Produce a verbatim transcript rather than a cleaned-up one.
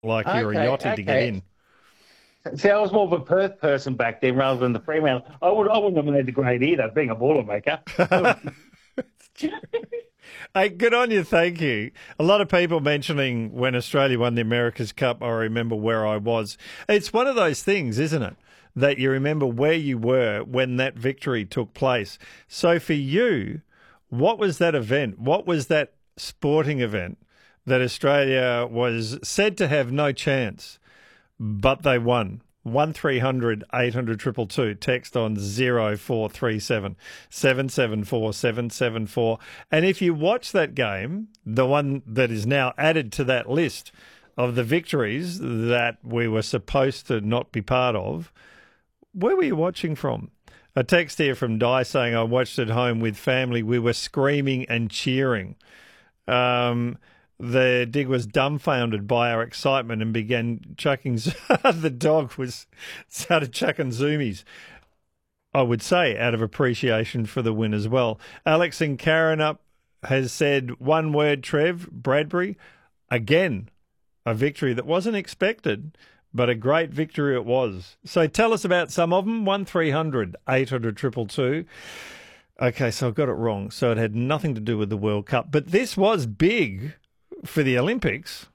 like you're a Okay, yachty to get okay. in. See, I was more of a Perth person back then rather than the Fremantle. I would, I wouldn't have made the grade either, being a Boilermaker. Hey, good on you. Thank you. A lot of people mentioning when Australia won the America's Cup, I remember where I was. It's one of those things, isn't it? That you remember where you were when that victory took place. So for you, what was that event? What was that sporting event that Australia was said to have no chance, but they won? One three hundred eight hundred two two two. Text on zero four three seven seven seven four seven seven four. And if you watch that game, the one that is now added to that list of the victories that we were supposed to not be part of, where were you watching from? A text here from Di saying, I watched at home with family. We were screaming and cheering. Um, the dig was dumbfounded by our excitement and began chucking. The dog was started chucking zoomies, I would say, out of appreciation for the win as well. Alex and Karen up has said one word, Trev, Bradbury. Again, a victory that wasn't expected, but a great victory it was. So tell us about some of them. one three hundred eight hundred two two two. Okay, so I got it wrong. So it had nothing to do with the World Cup. But this was big for the Olympics.